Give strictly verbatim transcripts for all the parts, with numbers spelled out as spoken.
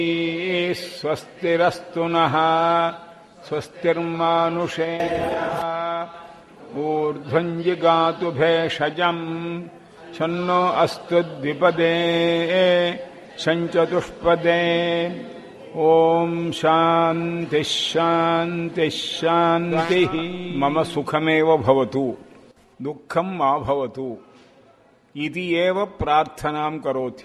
स्वस्तिरस्तु नः स्वस्तिर्मानुषेभ्यः ऊर्ध्वञ्जिगातु भेषजम् शन्नो अस्तु द्विपदे शञ्चतुष्पदे ओम शांति शांति शांति। मम सुखमेव भवतु दुःखं मा भवतु इति एव प्रार्थनां करोति।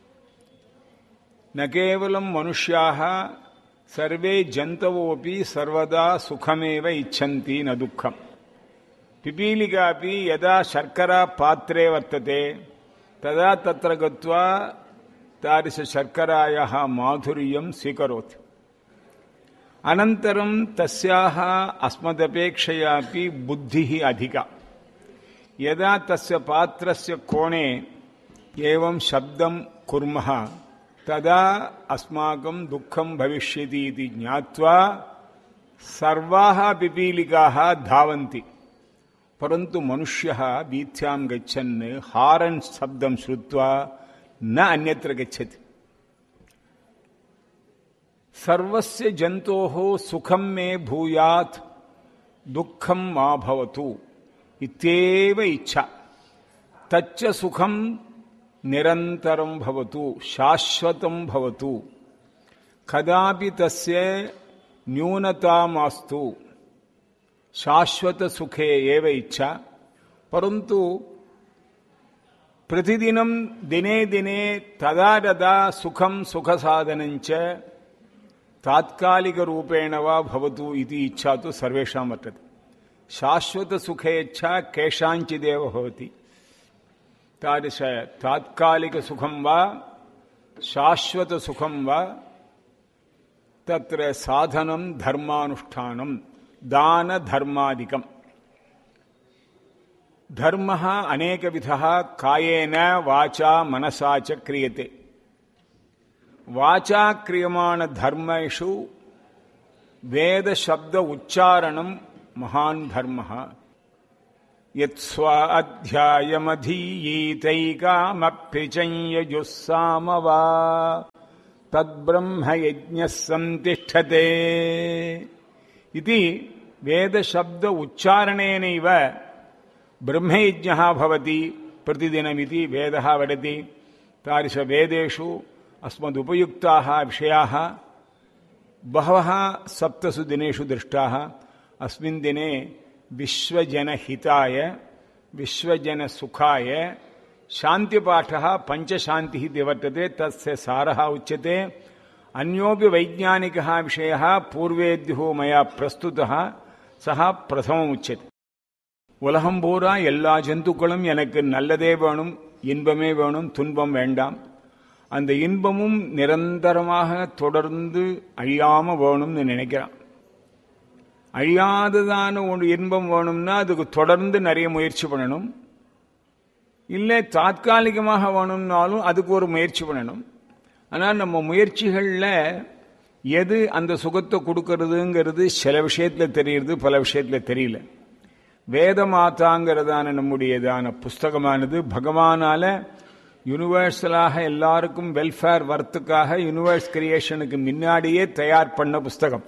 न केवलं मनुष्याः सर्वे जन्तवोऽपि सर्वदा सुखमेव इच्छन्ति न दुःखम्। पिपीलिकापि यदा शर्करा पात्रे वर्तते तदा तत्र गत्वा तादृशशर्करायाः माधुर्यं स्वीकरोति। अनन्तरं तस्याः अस्मदपेक्षयापि बुद्धिः अधिका। यदा तस्य पात्रस्य कोणे एवं शब्दं कुर्मः तदा अस्माकं दुःखं भविष्यति इति ज्ञात्वा सर्वाः पिपीलिकाः धावन्ति। परन्तु मनुष्यः वीथ्यां गच्छन् हारन् शब्दं श्रुत्वा न अन्यत्र गच्छति। सर्वस्य जन्तोः सुखं मे भूयात् दुःखं मा भवतु इत्येव इच्छा। तच्च सुखं निरन्तरं भवतु शाश्वतं भवतु कदापि तस्य न्यूनता मास्तु। शाश्वत सुखे एव इच्छा। परन्तु प्रतिदिनं दिने दिने तदा तदा सुखं सुखसाधनञ्च तात्कालिकरूपेण वा भवतु इति इच्छा तु सर्वेषां वर्तते। शाश्वतसुखे इच्छा केषाञ्चिदेव भवति। तादृश तात्कालिकसुखं वा शाश्वतसुखं वा तत्र साधनं धर्मानुष्ठानं दानधर्मादिकम्। धर्मः अनेकविधः कायेन वाचा मनसा च क्रियते। वाचा क्रियमाणधर्मेषु वेदशब्द उच्चारणं महान् धर्मः। यत्स्वाध्यायमधीयीतैकामप्यचञ्यजुस्साम वा तद्ब्रह्मयज्ञः सन्तिष्ठते इति वेदशब्द उच्चारणेनैव ब्रह्मयज्ञः भवति प्रतिदिनमिति वेदः वदति। तादृशवेदेषु अस्मदुपयुक्ताः विषयाः बहवः सप्तसु दिनेषु दृष्टाः। अस्मिन् दिने विश्वजनहिताय विश्वजनसुखाय शान्तिपाठः पञ्चशान्तिः इति वर्तते। तस्य सारः उच्यते। अन्योपि वैज्ञानिकः विषयः पूर्वेद्युः मया प्रस्तुतः सः प्रथममुच्यते। உலகம் பூரா எல்லா ஜந்துக்களும் எனக்கு நல்லதே வேணும், இன்பமே வேணும், துன்பம் வேண்டாம். அந்த இன்பமும் நிரந்தரமாக தொடர்ந்து அழியாம வேணும்னு நினைக்கிறான். அழியாததான ஒரு இன்பம் வேணும்னா அதுக்கு தொடர்ந்து நிறைய முயற்சி பண்ணணும். இல்லை தாத்காலிகமாக வேணும்னாலும் அதுக்கு ஒரு முயற்சி பண்ணணும். ஆனால் நம்ம முயற்சிகளில் எது அந்த சுகத்தை கொடுக்கறதுங்கிறது சில விஷயத்தில் தெரியுது, பல விஷயத்தில் தெரியல. வேதமாதாங்கிறதான நம்முடையதான புஸ்தகமானது பகவானால யூனிவர்சலாக எல்லாருக்கும் வெல்ஃபேர் வர்த்துக்காக யூனிவர்ஸ் கிரியேஷனுக்கு முன்னாடியே தயார் பண்ண புஸ்தகம்.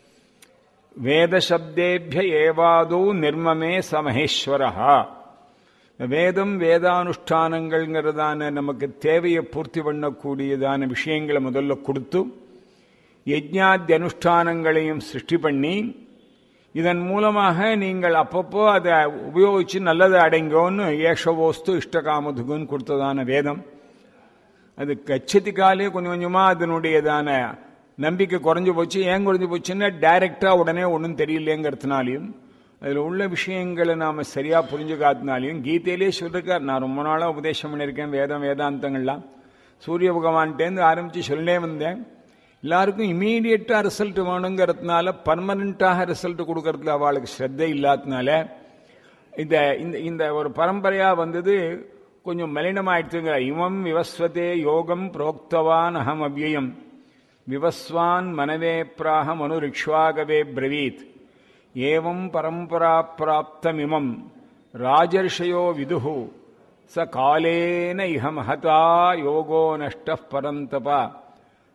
வேத சப்தேபிய ஏவாதோ நிர்மமே சமஹேஸ்வரஹா. வேதம் வேதானுஷ்டானங்கள்ங்கிறதான நமக்கு தேவையை பூர்த்தி பண்ணக்கூடியதான விஷயங்களை முதல்ல கொடுத்து யஜ்ஞாதி அனுஷ்டானங்களையும் சிருஷ்டி பண்ணி இதன் மூலமாக நீங்கள் அப்பப்போ அதை உபயோகிச்சு நல்லதை அடைங்கோன்னு ஏஷவோஸ்து இஷ்டகாமதுகுன்னு கொடுத்ததான வேதம். அது கச்சதி காலே கொஞ்சம் கொஞ்சமாக அதனுடையதான நம்பிக்கை குறைஞ்சு போச்சு. ஏன் குறைஞ்சு போச்சுன்னா டைரக்டாக உடனே ஒன்றும் தெரியலேங்கிறதுனாலையும் அதில் உள்ள விஷயங்களை நாம் சரியாக புரிஞ்சுக்காத்தினாலையும் கீதையிலே சொல்லிருக்கார். நான் ரொம்ப நாளாக உபதேசம் பண்ணியிருக்கேன் வேதம் வேதாந்தங்கள்லாம். சூரிய பகவான்கிட்டேருந்து ஆரம்பித்து சொல்லே வந்தேன். எல்லாருக்கும் இமீடியட்டாக ரிசல்ட் வேணுங்கிறதுனால பர்மனண்ட்டாக ரிசல்ட் கொடுக்கறதுல அவளுக்கு ஸ்ரத்தை இல்லாததுனால இந்த இந்த ஒரு பரம்பரையாக வந்தது கொஞ்சம் மலினமாயிடுச்சுங்கிற. இமம் விவஸ்வதே யோகம் புரோக்தவான் அகம் அவ்யயம் விவஸ்வான் மனவே பிராக மனு ரிக்ஷ்வாகவே பிரவீத் ஏவம் பரம்பரா பிராப்தமிமம் ராஜர்ஷயோ விதுஹு ச காலேன இஹ மஹதா யோகோ நஷ்டः பரந்தபா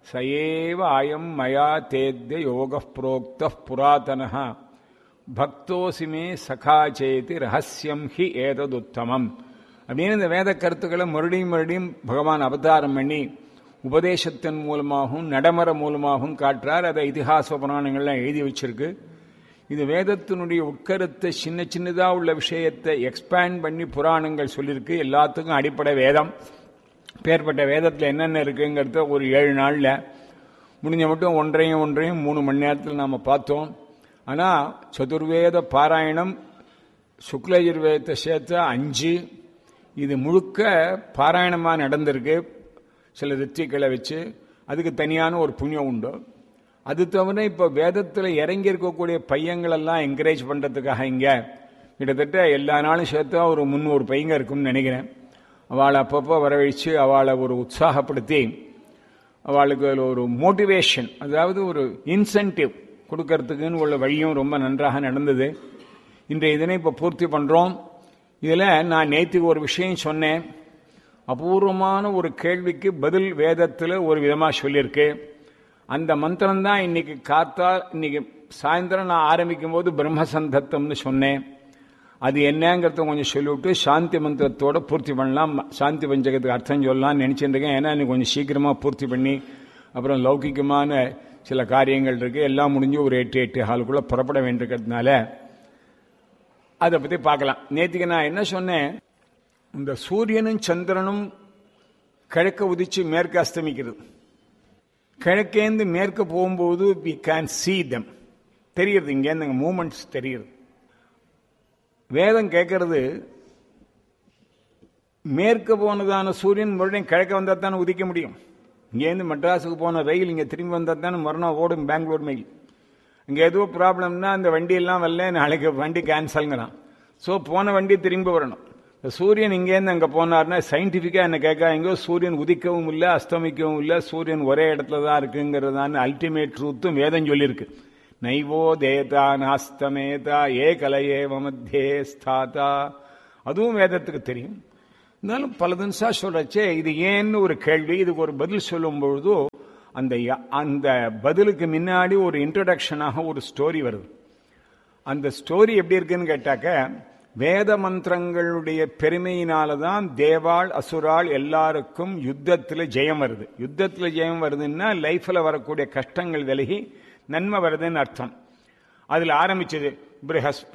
சயேவ அயம் மயா தேத்ய யோக புரோக்த புராதன பக்தோசிமே சகாச்சேதி ரகசியம் ஹி ஏததுத்தமம் அப்படின்னு இந்த வேத கருத்துக்களை மறுபடியும் மறுபடியும் பகவான் அவதாரம் பண்ணி உபதேசத்தின் மூலமாகவும் நடைமுறை மூலமாகவும் காட்டுறார். அதை இதிகாச புராணங்கள்லாம் எழுதி வச்சிருக்கு. இது வேதத்தினுடைய உட்கருத்தை சின்ன சின்னதாக உள்ள விஷயத்தை எக்ஸ்பேண்ட் பண்ணி புராணங்கள் சொல்லியிருக்கு. எல்லாத்துக்கும் அடிப்படை வேதம். பேர்பட்ட வேதத்தில் என்னென்ன இருக்குங்கிறத ஒரு ஏழு நாளில் முடிஞ்ச மட்டும் ஒன்றையும் ஒன்றையும் மூணு மணி நேரத்தில் நாம் பார்த்தோம். ஆனால் சதுர்வேத பாராயணம் சுக்லயஜுர்வேதத்தை சேர்த்த அஞ்சு இது முழுக்க பாராயணமாக நடந்திருக்கு. சில ரித்திகளை வச்சு அதுக்கு தனியான ஒரு புண்ணியம் உண்டு. அது தவிர இப்போ வேதத்தில் இறங்கி இருக்கக்கூடிய பையங்களெல்லாம் என்கரேஜ் பண்ணுறதுக்காக இங்கே கிட்டத்தட்ட எல்லா நாளும் சேர்த்தா ஒரு முந்நூறு பையங்க இருக்கும்னு நினைக்கிறேன். அவளை அப்பப்போ வரவழைச்சு அவளை ஒரு உற்சாகப்படுத்தி அவளுக்கு ஒரு மோட்டிவேஷன், அதாவது ஒரு இன்சென்டிவ் கொடுக்கறதுக்குன்னு உள்ள வழியும் ரொம்ப நன்றாக நடந்தது. இன்றைய இதனை இப்போ பூர்த்தி பண்ணுறோம். இதில் நான் நேற்றுக்கு ஒரு விஷயம் சொன்னேன். அபூர்வமான ஒரு கேள்விக்கு பதில் வேதத்தில் ஒரு விதமாக சொல்லியிருக்கு. அந்த மந்திரம்தான் இன்னைக்கு காத்தா இன்னைக்கு சாயந்தரம் நான் ஆரம்பிக்கும் போது பிரம்மசந்தத்தம்னு சொன்னேன். அது என்னங்கிறத கொஞ்சம் சொல்லிவிட்டு சாந்தி மந்திரத்தோட பூர்த்தி பண்ணலாம். சாந்தி பஞ்சகத்துக்கு அர்த்தம் சொல்லலாம்னு நினைச்சிட்டு இருக்கேன். ஏன்னா இன்னைக்கு கொஞ்சம் சீக்கிரமாக பூர்த்தி பண்ணி அப்புறம் லௌகிகமான சில காரியங்கள் இருக்கு. எல்லாம் முடிஞ்சு ஒரு எட்டு எட்டு ஹாலுக்குள்ள புறப்பட வேண்டியிருக்கிறதுனால அதை பற்றி பார்க்கலாம். நேற்றுக்கு நான் என்ன சொன்னேன், இந்த சூரியனும் சந்திரனும் கிழக்க உதிச்சு மேற்கு அஸ்தமிக்கிறது. கிழக்கேந்து மேற்கு போகும்போது வி கேன் see them, தெரியுது. இங்கேருந்து மூமெண்ட்ஸ் தெரியுது. வேதம் கேட்கறது மேற்கு போனதான சூரியன் மறுபடியும் கிழக்க வந்தால் தானே உதிக்க முடியும். இங்கேருந்து மெட்ராஸுக்கு போன ரயில் இங்கே திரும்பி வந்தால் தானே மறுநாள் ஓடும் பெங்களூர் மெயில். இங்கே ஏதோ ப்ராப்ளம்னா அந்த வண்டியெல்லாம் வரல, நாளைக்கு வண்டி கேன்சல்ங்கிறான். ஸோ போன வண்டி திரும்பி வரணும். சூரியன் இங்கேருந்து அங்கே போனார்னா சயின்டிஃபிக்காக என்ன கேட்க, எங்கோ சூரியன் உதிக்கவும் இல்லை அஸ்தமிக்கவும் இல்லை, சூரியன் ஒரே இடத்துல தான் இருக்குங்கிறதான அல்டிமேட் ட்ரூத்தும் வேதம் சொல்லியிருக்கு. நைவோ தேதா நாஸ்தமேதா ஏ கலையே மத்தியே ஸ்தாதா, அதுவும் வேதத்துக்கு தெரியும். இருந்தாலும் பல தினசா சொல்றச்சே இது ஏன்னு ஒரு கேள்வி, இதுக்கு ஒரு பதில் சொல்லும் பொழுதோ அந்த அந்த பதிலுக்கு முன்னாடி ஒரு இன்ட்ரோடக்ஷனாக ஒரு ஸ்டோரி வருது. அந்த ஸ்டோரி எப்படி இருக்குன்னு கேட்டாக்க, வேத மந்திரங்களுடைய பெருமையினாலதான் தேவாள் அசுராள் எல்லாருக்கும் யுத்தத்தில் ஜெயம் வருது. யுத்தத்தில் ஜெயம் வருதுன்னா லைஃப்ல வரக்கூடிய கஷ்டங்கள் விலகி நன்மை வருதுன்னு அர்த்தம். அதுல ஆரம்பிச்சது. பிரஹஸ்பதி